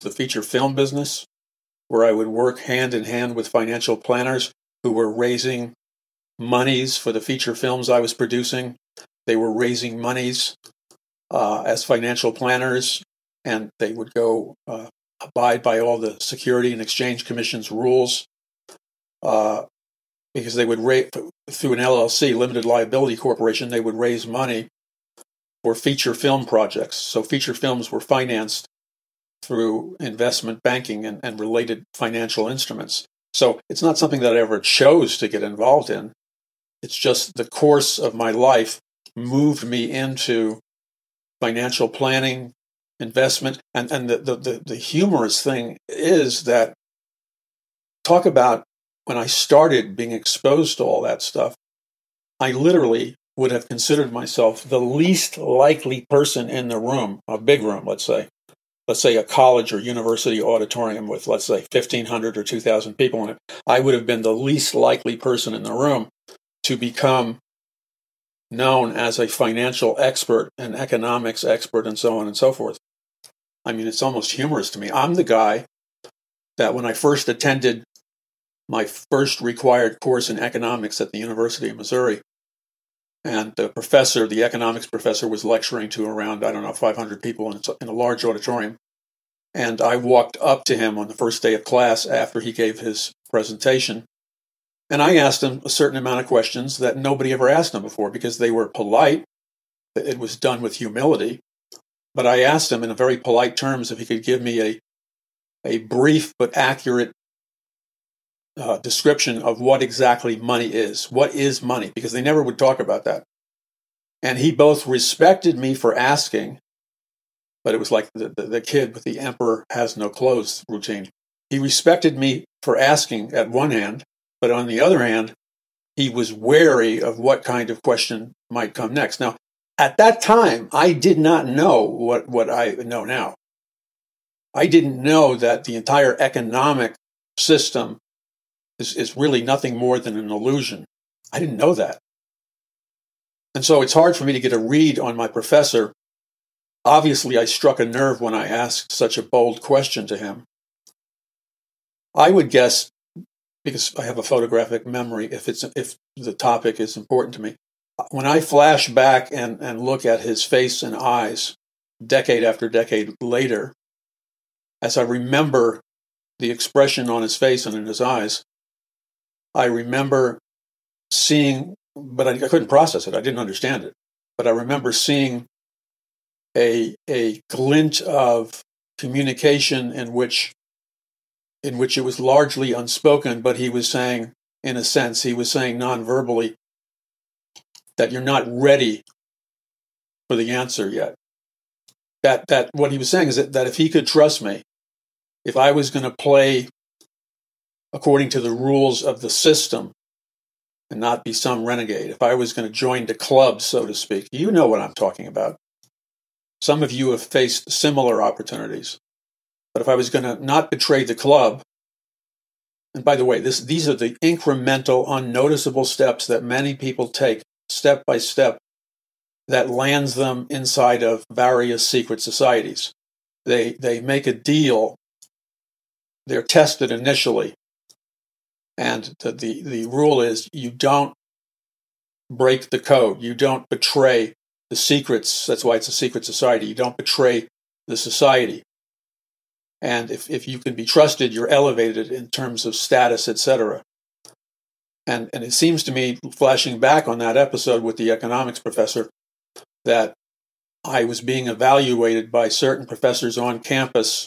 the feature film business, where I would work hand in hand with financial planners who were raising monies for the feature films I was producing. They were raising monies as financial planners, and they would go abide by all the Security and Exchange Commission's rules because they would through an LLC, limited liability corporation, they would raise money for feature film projects. So feature films were financed through investment banking and related financial instruments. So it's not something that I ever chose to get involved in. It's just the course of my life moved me into financial planning, investment, and the humorous thing is that, talk about when I started being exposed to all that stuff, I literally would have considered myself the least likely person in the room, a big room, let's say a college or university auditorium with, let's say, 1,500 or 2,000 people in it. I would have been the least likely person in the room to become known as a financial expert, an economics expert, and so on and so forth. I mean, it's almost humorous to me. I'm the guy that when I first attended my first required course in economics at the University of Missouri, and the economics professor was lecturing to around, 500 people in a large auditorium. And I walked up to him on the first day of class after he gave his presentation. And I asked him a certain amount of questions that nobody ever asked him before because they were polite. It was done with humility. But I asked him in very polite terms if he could give me a brief but accurate description of what exactly money is. What is money? Because they never would talk about that. And he both respected me for asking, but it was like the kid with the emperor has no clothes routine. He respected me for asking at one hand, but on the other hand, he was wary of what kind of question might come next. Now, at that time, I did not know what I know now. I didn't know that the entire economic system is really nothing more than an illusion. I didn't know that. And so it's hard for me to get a read on my professor. Obviously, I struck a nerve when I asked such a bold question to him. I would guess, because I have a photographic memory, if the topic is important to me, when I flash back and look at his face and eyes, decade after decade later, as I remember the expression on his face and in his eyes, I remember seeing, but I couldn't process it. I didn't understand it. But I remember seeing a glint of communication in which it was largely unspoken, but he was saying, in a sense, he was saying non-verbally that you're not ready for the answer yet. That what he was saying is that if he could trust me, if I was going to play according to the rules of the system and not be some renegade, if I was going to join the club, so to speak, you know what I'm talking about. Some of you have faced similar opportunities. But if I was going to not betray the club, and by the way, these are the incremental, unnoticeable steps that many people take step by step that lands them inside of various secret societies. They make a deal. They're tested initially. And the rule is you don't break the code. You don't betray the secrets. That's why it's a secret society. You don't betray the society. And if you can be trusted, you're elevated in terms of status, etc. And it seems to me, flashing back on that episode with the economics professor, that I was being evaluated by certain professors on campus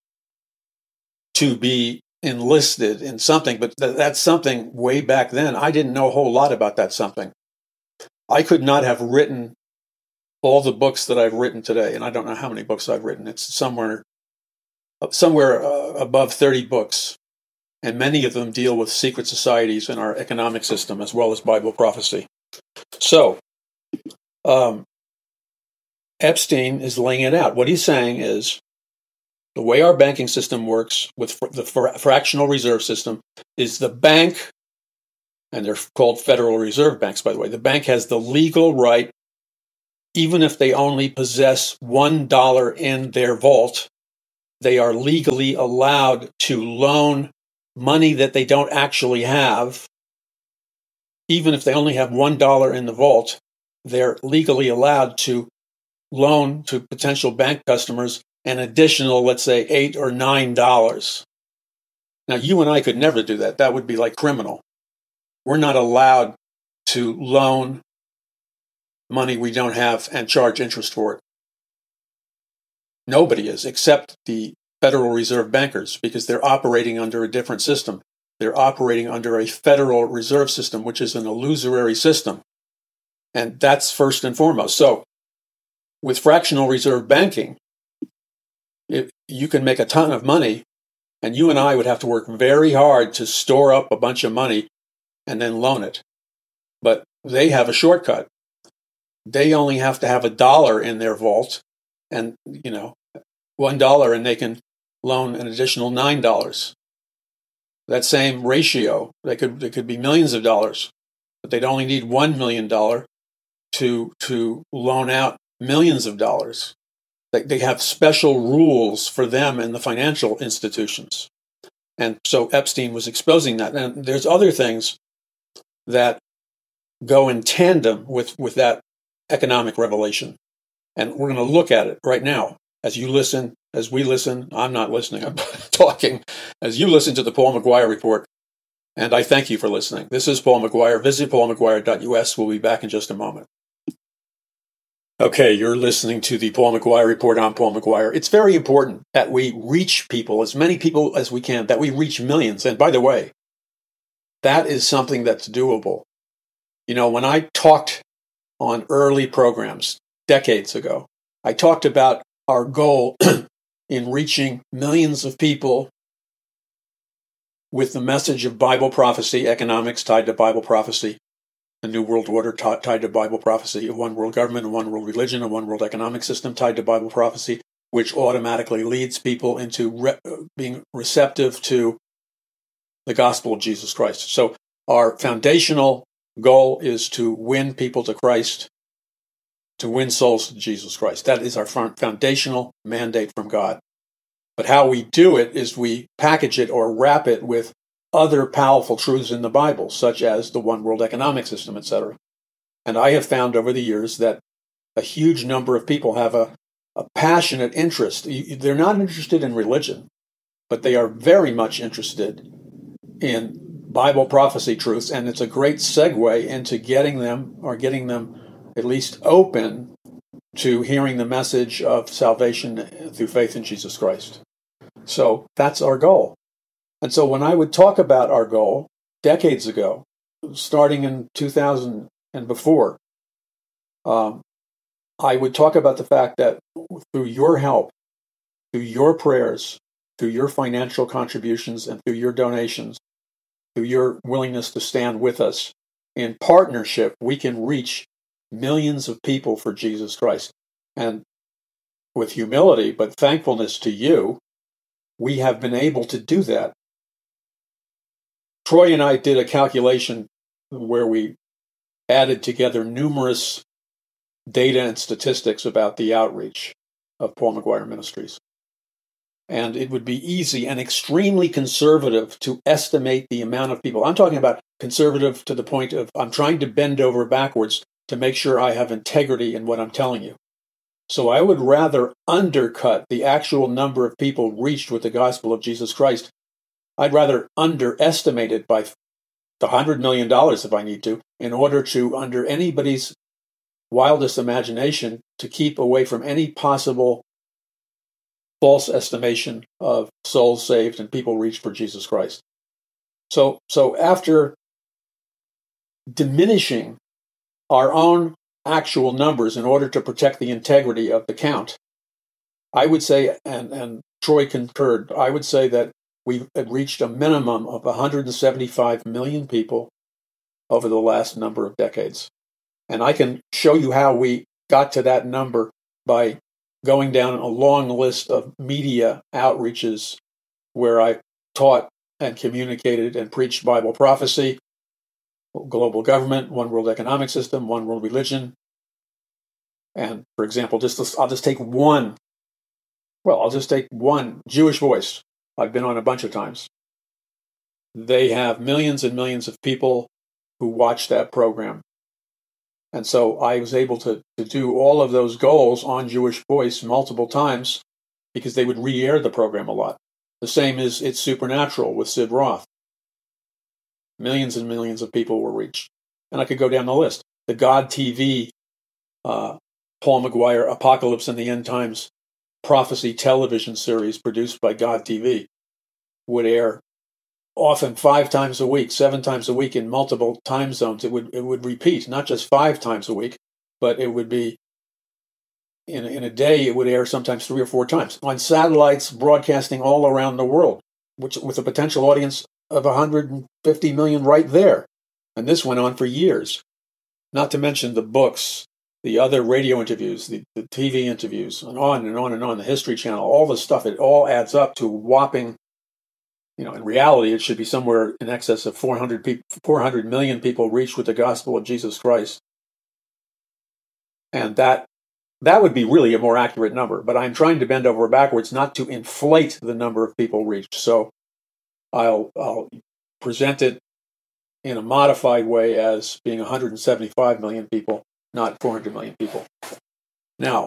to be enlisted in something, but that's something way back then. I didn't know a whole lot about that something. I could not have written all the books that I've written today, and I don't know how many books I've written. It's somewhere above 30 books, and many of them deal with secret societies in our economic system as well as Bible prophecy. So, Epstein is laying it out. What he's saying is, the way our banking system works with the fractional reserve system is the bank, and they're called Federal Reserve banks, by the way. The bank has the legal right, even if they only possess $1 in their vault, they are legally allowed to loan money that they don't actually have. Even if they only have $1 in the vault, they're legally allowed to loan to potential bank customers an additional, let's say, $8 or $9. Now, you and I could never do that. That would be like criminal. We're not allowed to loan money we don't have and charge interest for it. Nobody is, except the Federal Reserve bankers, because they're operating under a different system. They're operating under a Federal Reserve system, which is an illusory system. And that's first and foremost. So with fractional reserve banking, you can make a ton of money, and you and I would have to work very hard to store up a bunch of money and then loan it. But they have a shortcut. They only have to have $1 in their vault, and $1, and they can loan an additional $9. That same ratio, they could be millions of dollars, but they'd only need $1 million to loan out millions of dollars. They have special rules for them in the financial institutions. And so Epstein was exposing that. And there's other things that go in tandem with that economic revelation. And we're going to look at it right now. As you listen, as we listen, I'm not listening, I'm talking. As you listen to the Paul McGuire Report, and I thank you for listening. This is Paul McGuire. Visit paulmcguire.us. We'll be back in just a moment. Okay, you're listening to the Paul McGuire Report. I'm Paul McGuire. It's very important that we reach people, as many people as we can, that we reach millions. And by the way, that is something that's doable. When I talked on early programs decades ago, I talked about our goal in reaching millions of people with the message of Bible prophecy, economics tied to Bible prophecy, a new world order tied to Bible prophecy, a one world government, a one world religion, a one world economic system tied to Bible prophecy, which automatically leads people into being receptive to the gospel of Jesus Christ. So our foundational goal is to win people to Christ, to win souls to Jesus Christ. That is our foundational mandate from God. But how we do it is we package it or wrap it with other powerful truths in the Bible, such as the one world economic system, etc. And I have found over the years that a huge number of people have a passionate interest. They're not interested in religion, but they are very much interested in Bible prophecy truths, and it's a great segue into getting them at least open to hearing the message of salvation through faith in Jesus Christ. So that's our goal. And so when I would talk about our goal decades ago, starting in 2000 and before, I would talk about the fact that through your help, through your prayers, through your financial contributions, and through your donations, through your willingness to stand with us, in partnership, we can reach millions of people for Jesus Christ. And with humility, but thankfulness to you, we have been able to do that. Troy and I did a calculation where we added together numerous data and statistics about the outreach of Paul McGuire Ministries. And it would be easy and extremely conservative to estimate the amount of people. I'm talking about conservative to the point of I'm trying to bend over backwards to make sure I have integrity in what I'm telling you. So I would rather undercut the actual number of people reached with the gospel of Jesus Christ. I'd rather underestimate it by the $100 million if I need to, in order to, under anybody's wildest imagination, to keep away from any possible false estimation of souls saved and people reached for Jesus Christ. So after diminishing our own actual numbers in order to protect the integrity of the count, I would say, and Troy concurred, I would say that we had reached a minimum of 175 million people over the last number of decades. And I can show you how we got to that number by going down a long list of media outreaches where I taught and communicated and preached Bible prophecy, global government, one world economic system, one world religion. And for example, I'll just take one Well, I'll just take one, Jewish Voice. I've been on a bunch of times. They have millions and millions of people who watch that program. And so I was able to do all of those goals on Jewish Voice multiple times because they would re-air the program a lot. The same as It's Supernatural with Sid Roth. Millions and millions of people were reached. And I could go down the list. The God TV, Paul McGuire, Apocalypse and the End Times prophecy television series produced by God TV would air often 5 times a week, 7 times a week in multiple time zones. It would repeat, not just 5 times a week, but it would be in a day. It would air sometimes 3 or 4 times on satellites broadcasting all around the world, which with a potential audience of 150 million right there. And this went on for years. Not to mention the books, the other radio interviews, the TV interviews, and on and on and on. The History Channel, all the stuff. It all adds up to a whopping. In reality, it should be somewhere in excess of 400 million people reached with the gospel of Jesus Christ. And that would be really a more accurate number. But I'm trying to bend over backwards not to inflate the number of people reached. So I'll present it in a modified way as being 175 million people, not 400 million people. Now,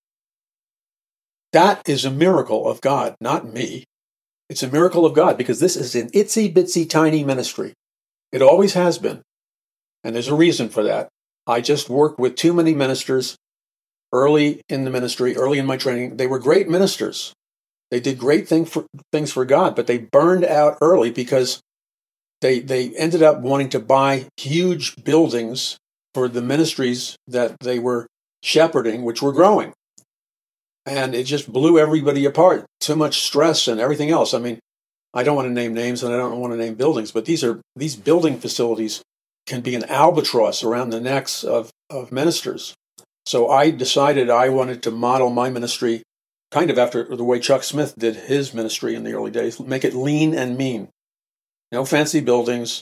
that is a miracle of God, not me. It's a miracle of God because this is an itsy-bitsy tiny ministry. It always has been. And there's a reason for that. I just worked with too many ministers early in the ministry, early in my training. They were great ministers. They did great things for God, but they burned out early because they ended up wanting to buy huge buildings for the ministries that they were shepherding, which were growing. And it just blew everybody apart. Too much stress and everything else. I mean, I don't want to name names and I don't want to name buildings, but these building facilities can be an albatross around the necks of ministers. So I decided I wanted to model my ministry kind of after the way Chuck Smith did his ministry in the early days. Make it lean and mean. No fancy buildings.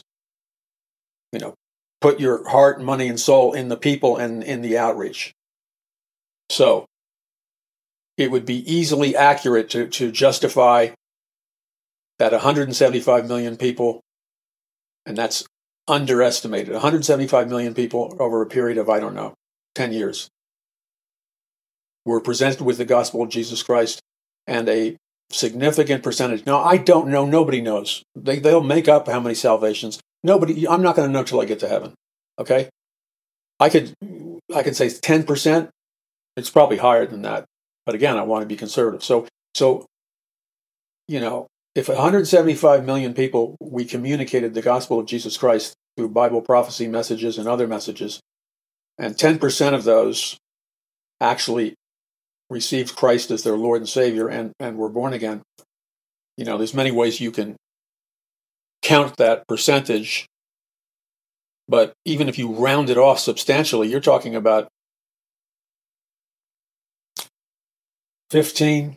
Put your heart, money, and soul in the people and in the outreach. So it would be easily accurate to justify that 175 million people, and that's underestimated, 175 million people over a period of, 10 years, were presented with the gospel of Jesus Christ, and a significant percentage. Now, I don't know, nobody knows. They'll make up how many salvations. I'm not going to know till I get to heaven, okay? I could say 10%. It's probably higher than that. But again, I want to be conservative. So, if 175 million people, we communicated the gospel of Jesus Christ through Bible prophecy messages and other messages, and 10% of those actually received Christ as their Lord and Savior and were born again, there's many ways you can count that percentage. But even if you round it off substantially, you're talking about 15,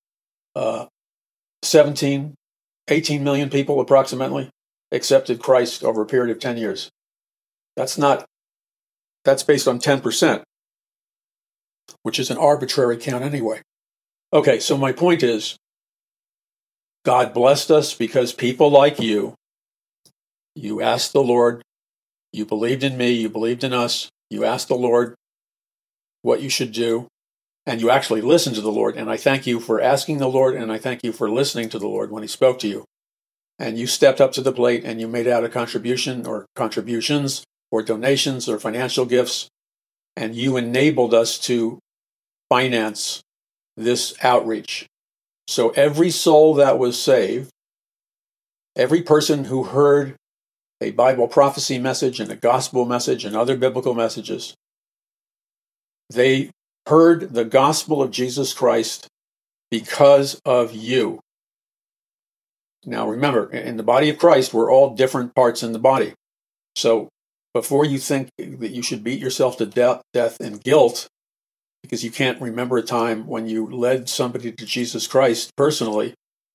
17, 18 million people approximately accepted Christ over a period of 10 years. That's based on 10%, which is an arbitrary count anyway. Okay, so my point is, God blessed us because people like you asked the Lord, you believed in me, you believed in us, you asked the Lord what you should do, and you actually listened to the Lord. And I thank you for asking the Lord, and I thank you for listening to the Lord when he spoke to you. And you stepped up to the plate and you made out a contribution or contributions or donations or financial gifts, and you enabled us to finance this outreach. So every soul that was saved, every person who heard a Bible prophecy message and a gospel message and other biblical messages, they heard the gospel of Jesus Christ because of you. Now remember, in the body of Christ, we're all different parts in the body. So before you think that you should beat yourself to death and guilt because you can't remember a time when you led somebody to Jesus Christ personally,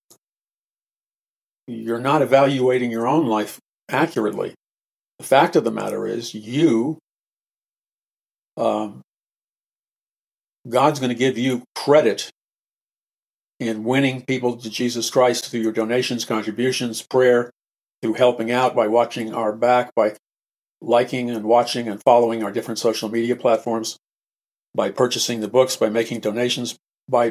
you're not evaluating your own life accurately. The fact of the matter is, God's going to give you credit in winning people to Jesus Christ through your donations, contributions, prayer, through helping out, by watching our back, by liking and watching and following our different social media platforms, by purchasing the books, by making donations, by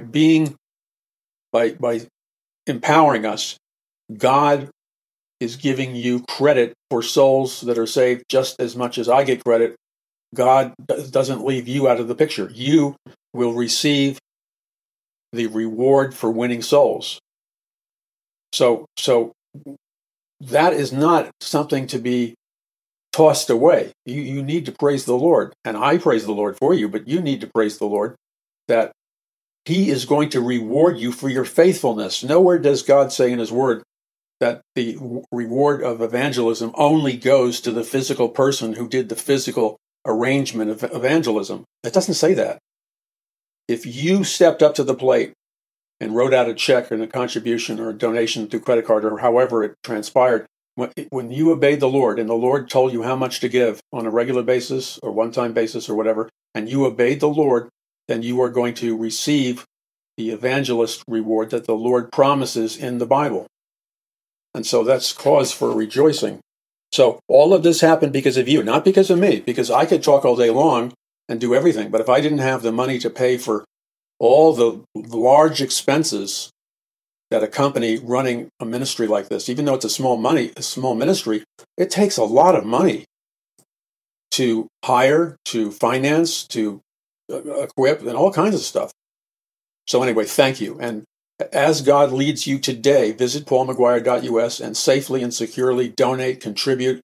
empowering us. God is giving you credit for souls that are saved just as much as I get credit. God doesn't leave you out of the picture. You will receive the reward for winning souls. So that is not something to be tossed away. You need to praise the Lord, and I praise the Lord for you, but you need to praise the Lord that He is going to reward you for your faithfulness. Nowhere does God say in His Word that the reward of evangelism only goes to the physical person who did the physical arrangement of evangelism. It doesn't say that. If you stepped up to the plate and wrote out a check and a contribution or a donation through credit card or however it transpired, when you obeyed the Lord and the Lord told you how much to give on a regular basis or one-time basis or whatever, and you obeyed the Lord, then you are going to receive the evangelist reward that the Lord promises in the Bible. And so that's cause for rejoicing. So all of this happened because of you, not because of me, because I could talk all day long and do everything. But if I didn't have the money to pay for all the large expenses that accompany running a ministry like this, even though it's a small ministry, it takes a lot of money to hire, to finance, to equip, and all kinds of stuff. So anyway, thank you. And as God leads you today, visit paulmcguire.us and safely and securely donate, contribute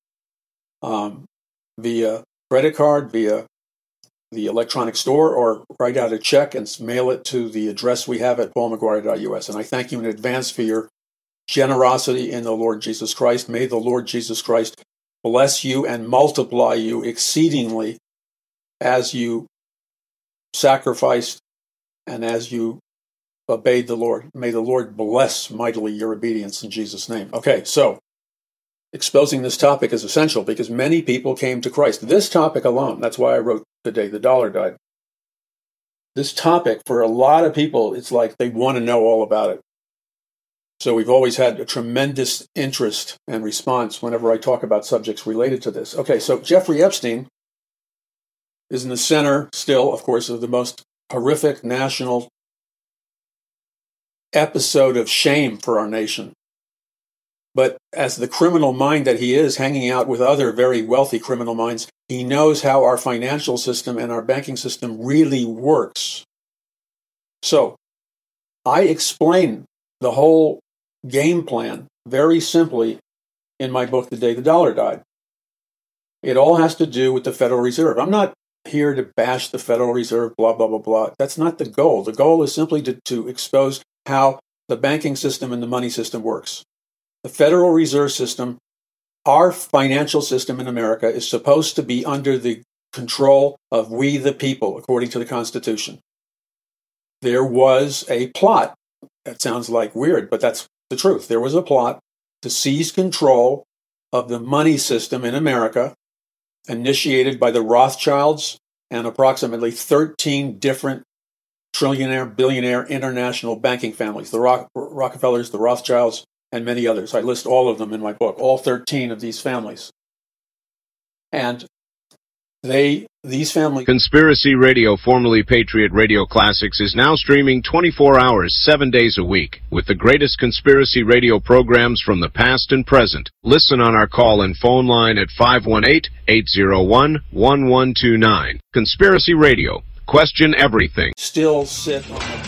via credit card, via the electronic store, or write out a check and mail it to the address we have at paulmcguire.us. And I thank you in advance for your generosity in the Lord Jesus Christ. May the Lord Jesus Christ bless you and multiply you exceedingly as you sacrificed and as you obeyed the Lord. May the Lord bless mightily your obedience in Jesus' name. Okay, so exposing this topic is essential because many people came to Christ. This topic alone, that's why I wrote The Day the Dollar Died. This topic, for a lot of people, it's like they want to know all about it. So we've always had a tremendous interest and response whenever I talk about subjects related to this. Okay, so Jeffrey Epstein is in the center still, of course, of the most horrific national episode of shame for our nation. But as the criminal mind that he is, hanging out with other very wealthy criminal minds, he knows how our financial system and our banking system really works. So I explain the whole game plan very simply in my book, The Day the Dollar Died. It all has to do with the Federal Reserve. I'm not here to bash the Federal Reserve, blah, blah, blah, blah. That's not the goal. The goal is simply to expose how the banking system and the money system works. The Federal Reserve System, our financial system in America, is supposed to be under the control of we the people, according to the Constitution. There was a plot. That sounds like weird, but that's the truth. There was a plot to seize control of the money system in America, initiated by the Rothschilds and approximately 13 different trillionaire, billionaire international banking families, the Rockefellers, the Rothschilds, and many others. I list all of them in my book, all 13 of these families. And these families... Conspiracy Radio, formerly Patriot Radio Classics, is now streaming 24 hours, 7 days a week, with the greatest conspiracy radio programs from the past and present. Listen on our call-in phone line at 518-801-1129. Conspiracy Radio. Question everything. Still sit on the